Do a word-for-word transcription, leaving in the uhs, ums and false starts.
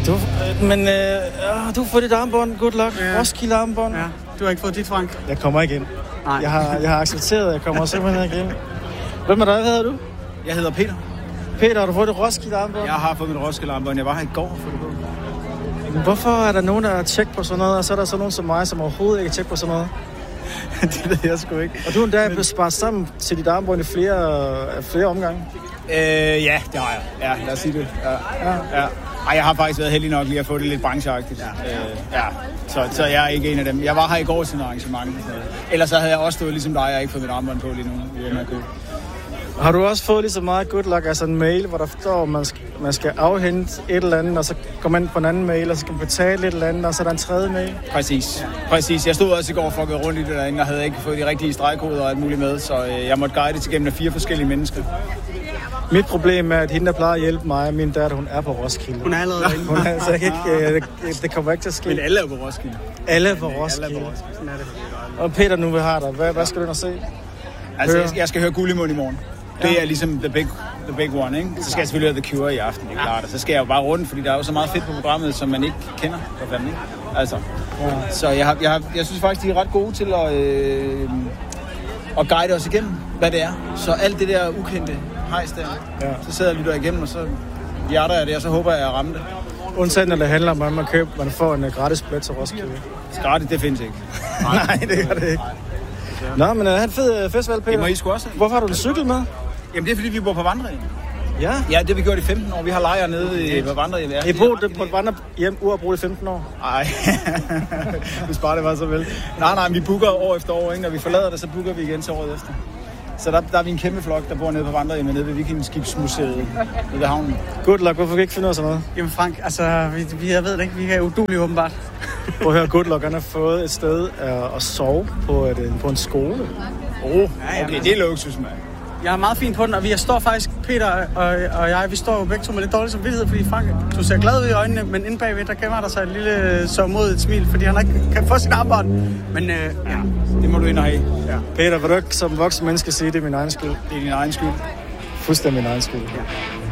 Du, men øh, du har fået dit armbånd. Good luck. Ja. Roskilde armbånd. Ja, du har ikke fået dit, Frank? Jeg kommer ikke ind. Nej. Jeg har, jeg har accepteret, jeg kommer simpelthen ikke ind. Hvem er dig? Hvad hedder du? Jeg hedder Peter. Peter, har du fået det Roskilde armbånd? Jeg har fået mit Roskilde armbånd. Jeg var her i går og fået det på. Men hvorfor er der nogen, der har tjekket på sådan noget, og så er der så nogen som mig, som overhovedet ikke har tjekket på sådan noget? Det ved jeg sgu ikke. Og du er endda blevet sparet sammen til dit armbånd i flere, flere omgange? Øh, ja, det har jeg. Ja, lad os sige det. Ja. Ja. Ja. Ej, jeg har faktisk været heldig nok lige at få det lidt brancheagtigt. Ja. Øh, ja. Så, så jeg er ikke en af dem. Jeg var her i går til en arrangement. Ellers så havde jeg også stået ligesom dig, og jeg ikke fået mit armbånd på lige nu. Har du også fået lige så meget good luck, altså en mail, hvor der står, at man skal, man skal afhente et eller andet, og så kommer man på en anden mail, og så skal man betale et eller andet, og så er der en tredje mail? Præcis. Præcis. Jeg stod også i går for at gå rundt i det derinde, og havde ikke fået de rigtige stregkoder og alt muligt med, så jeg måtte guide til gennem fire forskellige mennesker. Mit problem er, at hende, der plejer at hjælpe mig, min datter, hun er på Roskilde. Hun er allerede inde. Hun er, så jeg kan ikke, det, det kommer ikke til at ske. Men alle er på Roskilde. Alle er på Roskilde. Alle er på Roskilde. Sådan er det. Og Peter, nu vi har dig. Hvad, hvad skal du ind og se? Altså, jeg skal, jeg skal høre Guld i mund i morgen. Det ja. er ligesom the big, the big one, ikke? Så skal jeg selvfølgelig have The Cure i aften, det er klart. Og så skal jeg jo bare rundt, fordi der er jo så meget fedt på programmet, som man ikke kender. For fanden, ikke? Altså. Ja. Så jeg, har, jeg, har, jeg synes faktisk, de er ret gode til at, øh, at guide os igennem, hvad det er. Så alt det der ukendte hejs der, ja. Så sidder jeg og lytter igennem, og så hjerter jeg det, og så håber jeg, at jeg rammer det. Undtagen, når det handler om, at man, køber, man får en gratis billet til Roskilde. Gratis, det findes ikke. Nej, det gør det ikke. Nå, men er det en fed festival, Peter? Det må I sgu også. Hvorfor har du en cykel med? Jamen, det er fordi, vi bor på vandring. Ja? Ja, det har vi gjort i femten år. Vi har lejre nede på vandring. I boet på et vandrehjem uafbrudt i femten år? Nej, vi sparer det bare så vel. Nej, nej, vi booker år efter år, ikke? Når vi forlader det, så booker vi igen til året efter. Så der, der er vi en kæmpe flok, der bor nede på vandrehjemmet, nede ved Vikingskibsmuseet, nede ved havnen. Good luck, hvorfor kan vi ikke finde ud af sådan noget? Jamen Frank, altså, vi, vi jeg ved det ikke, vi er udulige åbenbart. Prøv at høre, Good luck, han har fået et sted at, at sove på, et, på en skole. Åh, oh, okay, det er luksus, mand. Jeg er meget fint på den, og vi står faktisk, Peter og, og jeg, vi står jo begge to med lidt dårlig samvittighed, fordi Frank, du ser glad ud i øjnene, men inde bagved, der gemmer der sig et lille sørgmodigt smil, fordi han ikke kan få sit armbånd. Men øh, ja, det må du ind og have. Ja. Peter, vil du ikke som voksen menneske sige, det er min egen skyld? Det er din egen skyld. Fuldstændig min egen skyld. Ja.